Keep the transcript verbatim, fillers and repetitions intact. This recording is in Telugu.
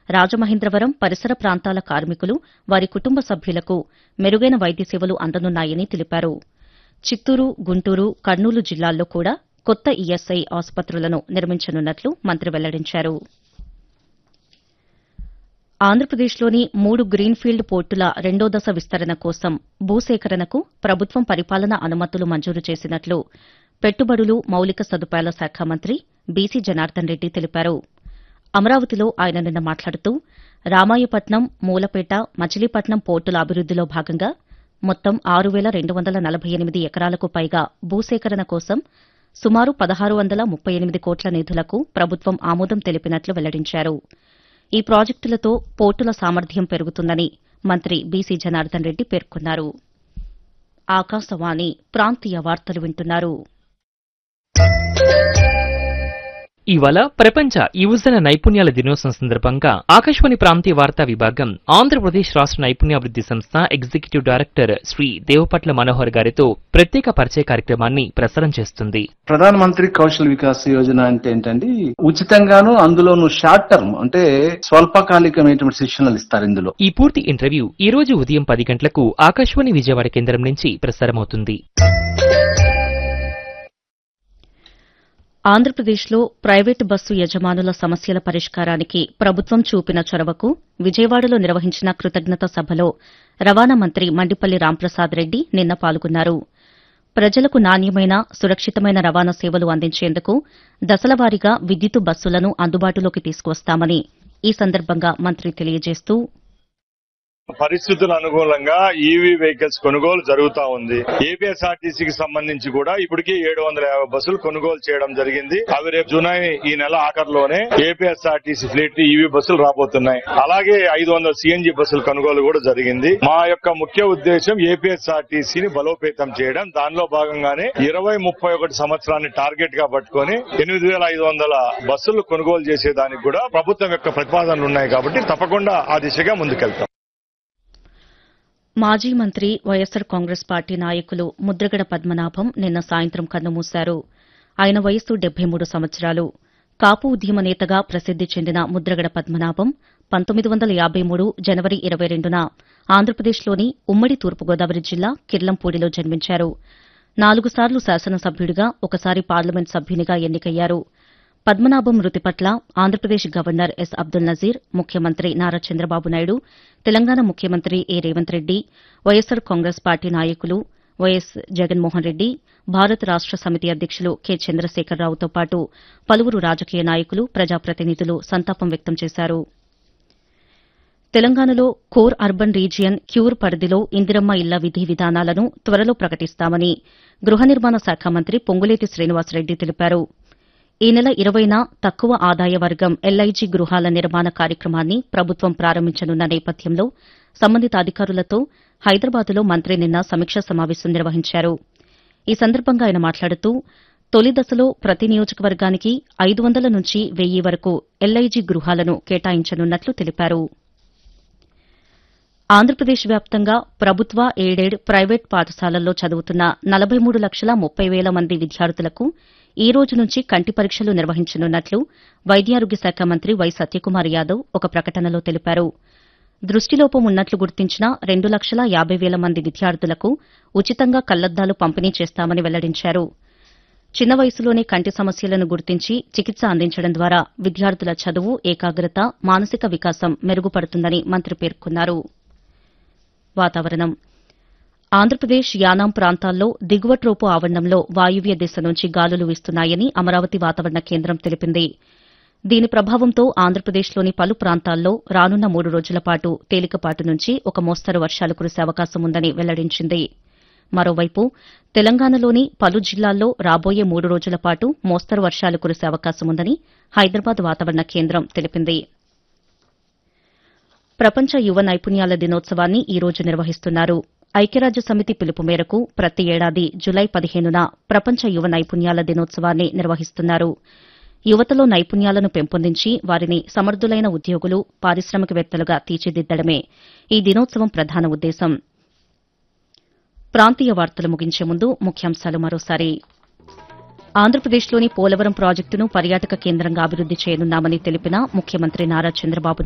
రాజమహేంద్రవరం పరిసర ప్రాంతాల కార్మికులు వారి కుటుంబ సభ్యులకు మెరుగైన వైద్య సేవలు అందనున్నాయని తెలిపారు. చిత్తూరు, గుంటూరు, కర్నూలు జిల్లాల్లో కూడా కొత్త ఈఎస్ఐ ఆసుపత్రులను నిర్మించనున్నట్లు మంత్రి వెల్లడించారు. ఆంధ్రప్రదేశ్లోని మూడు గ్రీన్ఫీల్డ్ పోర్టుల రెండో దశ విస్తరణ కోసం భూసేకరణకు ప్రభుత్వం పరిపాలనా అనుమతులు మంజూరు చేసినట్లు పెట్టుబడులు, మౌలిక సదుపాయాల శాఖ మంత్రి బీసీ జనార్దన్ రెడ్డి తెలిపారు. అమరావతిలో ఆయన నిన్న మాట్లాడుతూ రామాయపట్నం, మూలపేట, మచిలీపట్నం పోర్టుల అభివృద్దిలో భాగంగా మొత్తం ఆరు వేల రెండు వందల నలభై ఎనిమిది ఎకరాలకు పైగా భూసేకరణ కోసం సుమారు పదహారు వందల ముప్పై ఎనిమిది కోట్ల నిధులకు ప్రభుత్వం ఆమోదం తెలిపినట్లు వెల్లడించారు. ఈ ప్రాజెక్టులతో పోర్టుల సామర్థ్యం పెరుగుతుందని మంత్రి బీసీ జనార్దన్ రెడ్డి పేర్కొన్నారు. ఆకాశవాణి ప్రాంతీయ వార్తలు వింటున్నారు. ఇవాళ ప్రపంచ యువజన నైపుణ్యాల దినోత్సవం సందర్భంగా ఆకాశవాణి ప్రాంతీయ వార్తా విభాగం ఆంధ్రప్రదేశ్ రాష్ట్ర నైపుణ్యాభివృద్ది సంస్థ ఎగ్జిక్యూటివ్ డైరెక్టర్ శ్రీ దేవపట్ల మనోహర్ గారితో ప్రత్యేక పరిచయ కార్యక్రమాన్ని ప్రసారం చేస్తుంది. ప్రధాన మంత్రి కౌశల్ వికాస్ యోజన అంటే ఏంటండి, ఉచితంగాను అందులోను షార్ట్ టర్మ్ అంటే స్వల్పకాలికమైనటువంటి శిక్షణలు ఇస్తారు. ఇందులో ఈ పూర్తి ఇంటర్వ్యూ ఈ రోజు ఉదయం పది గంటలకు ఆకాశవాణి విజయవాడ కేంద్రం నుంచి ప్రసారమవుతుంది. ఆంధ్రప్రదేశ్లో ప్రైవేటు బస్సు యజమానుల సమస్యల పరిష్కారానికి ప్రభుత్వం చూపిన చొరవకు విజయవాడలో నిర్వహించిన కృతజ్ఞతా సభలో రవాణా మంత్రి మండిపల్లి రాంప్రసాద్ రెడ్డి నిన్న పాల్గొన్నారు. ప్రజలకు నాణ్యమైన, సురక్షితమైన రవాణా సేవలు అందించేందుకు దశలవారీగా విద్యుత్ బస్సులను అందుబాటులోకి తీసుకువస్తామని ఈ సందర్భంగా మంత్రి తెలియజేస్తూ, పరిస్థితుల అనుకూలంగా ఈవీ వెహికల్స్ కొనుగోలు జరుగుతా ఉంది. ఏపీఎస్ఆర్టీసీకి సంబంధించి కూడా ఇప్పటికీ ఏడు వందల యాభై బస్సులు కొనుగోలు చేయడం జరిగింది. అవి రేపు జూలై ఈ నెల ఆఖరిలోనే ఏపీఎస్ఆర్టీసీ ఫ్లీట్ ఈవీ బస్సులు రాబోతున్నాయి. అలాగే ఐదు వందల సిఎన్జి బస్సులు కొనుగోలు కూడా జరిగింది. మా యొక్క ముఖ్య ఉద్దేశం ఏపీఎస్ఆర్టీసీని బలోపేతం చేయడం. దానిలో భాగంగానే ఇరవై ముప్పై ఒకటి సంవత్సరాన్ని టార్గెట్ గా పట్టుకుని ఎనిమిది వేల ఐదు వందల బస్సులు కొనుగోలు చేసేదానికి కూడా ప్రభుత్వం యొక్క ప్రతిపాదనలు ఉన్నాయి. కాబట్టి తప్పకుండా ఆ దిశగా ముందుకెళ్తాం. మాజీ మంత్రి వైఎస్సార్ కాంగ్రెస్ పార్టీ నాయకులు ముద్రగడ పద్మనాభం నిన్న సాయంత్రం కన్నుమూశారు. ఆయన వయస్సు డెబ్బై మూడు సంవత్సరాలు. కాపు ఉద్యమ నేతగా ప్రసిద్ది చెందిన ముద్రగడ పద్మనాభం పంతొమ్మిది వందల యాబై మూడు జనవరి ఇరవై రెండున ఆంధ్రప్రదేశ్లోని ఉమ్మడి తూర్పుగోదావరి జిల్లా కిర్లంపూడిలో జన్మించారు. నాలుగు సార్లు శాసనసభ్యుడిగా, ఒకసారి పార్లమెంట్ సభ్యునిగా ఎన్నికయ్యారు. పద్మనాభం మృతి పట్ల ఆంధ్రప్రదేశ్ గవర్నర్ ఎస్ అబ్దుల్ నజీర్, ముఖ్యమంత్రి నారా చంద్రబాబు నాయుడు, తెలంగాణ ముఖ్యమంత్రి ఏ రేవంత్ రెడ్డి, వైఎస్సార్ కాంగ్రెస్ పార్టీ నాయకులు వైఎస్ జగన్మోహన్ రెడ్డి, భారత రాష్ట సమితి అధ్యకులు కె చంద్రశేఖరరావుతో పాటు పలువురు రాజకీయ నాయకులు, ప్రజాప్రతినిధులు సంతాపం వ్యక్తం చేశారు. తెలంగాణలో కోర్ అర్బన్ రీజియన్ క్యూర్ పరిధిలో ఇందిరమ్మ ఇళ్ల విధి విధానాలను త్వరలో ప్రకటిస్తామని గృహ నిర్మాణ శాఖ మంత్రి పొంగులేటి శ్రీనివాసరెడ్డి తెలిపారు. ఈ నెల ఇరవైన తక్కువ ఆదాయ వర్గం ఎల్ఐజీ గృహాల నిర్మాణ కార్యక్రమాన్ని ప్రభుత్వం ప్రారంభించనున్న నేపథ్యంలో సంబంధిత అధికారులతో హైదరాబాద్లో మంత్రి నిన్న సమీక్షా సమావేశం నిర్వహించారు. ఈ సందర్భంగా ఆయన మాట్లాడుతూ, తొలి దశలో ప్రతి నియోజకవర్గానికి ఐదు వందల నుంచి వెయ్యి వరకు ఎల్ఐజీ గృహాలను కేటాయించనున్నట్లు తెలిపారు. ఆంధ్రప్రదేశ్ వ్యాప్తంగా ప్రభుత్వ, ఎయిడెడ్, ప్రైవేట్ పాఠశాలల్లో చదువుతున్న నలభై మూడు లక్షల ముప్పై వేల మంది విద్యార్థులకు ఈ రోజు నుంచి కంటి పరీక్షలు నిర్వహించనున్నట్లు వైద్యారోగ్య శాఖ మంత్రి వై సత్యకుమార్ యాదవ్ ఒక ప్రకటనలో తెలిపారు. దృష్టిలోపం ఉన్నట్లు గుర్తించిన రెండు లక్షల యాబై వేల మంది విద్యార్థులకు ఉచితంగా కళ్లద్దాలు పంపిణీ చేస్తామని వెల్లడించారు. చిన్న వయసులోనే కంటి సమస్యలను గుర్తించి చికిత్స అందించడం ద్వారా విద్యార్థుల చదువు, ఏకాగ్రత, మానసిక వికాసం మెరుగుపడుతుందని మంత్రి పేర్కొన్నారు. వాతావరణం. ఆంధ్రప్రదేశ్, యానాం ప్రాంతాల్లో దిగువ ట్రోపు ఆవరణంలో వాయువ్య దిశ నుంచి గాలులు వీస్తున్నాయని అమరావతి వాతావరణ కేంద్రం తెలిపింది. దీని ప్రభావంతో ఆంధ్రప్రదేశ్లోని పలు ప్రాంతాల్లో రానున్న మూడు రోజుల పాటు తేలికపాటి నుంచి ఒక మోస్తరు వర్షాలు కురిసే అవకాశం ఉందని వెల్లడించింది. మరోవైపు తెలంగాణలోని పలు జిల్లాల్లో రాబోయే మూడు రోజుల పాటు మోస్తరు వర్షాలు కురిసే అవకాశం ఉందని హైదరాబాద్ వాతావరణ కేంద్రం తెలిపింది. ప్రపంచ యువ నైపుణ్యాల దినోత్సవాన్ని ఈ రోజు నిర్వహిస్తున్నారు. ఐక్యరాజ్య సమితి పిలుపు మేరకు ప్రతి ఏడాది జులై పదిహేనున ప్రపంచ యువ నైపుణ్యాల దినోత్సవాన్ని నిర్వహిస్తున్నారు. యువతలో నైపుణ్యాలను పెంపొందించి వారిని సమర్థులైన ఉద్యోగులు, పారిశ్రామికవేత్తలుగా తీర్చిదిద్దడమే ఈ దినోత్సవం ప్రధాన ఉద్దేశం. ప్రాంతీయ వార్తలు ముగించే ముందు ముఖ్యాంశాలు మరోసారి. ఆంధ్రప్రదేశ్లోని పోలవరం ప్రాజెక్టును పర్యాటక కేంద్రంగా అభివృద్ది చేయనున్నామని తెలిపిన ముఖ్యమంత్రి నారా చంద్రబాబు